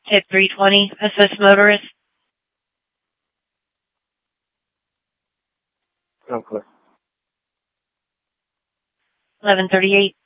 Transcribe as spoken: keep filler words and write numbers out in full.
Tip three twenty, assist motorist. Okay. eleven thirty-eight.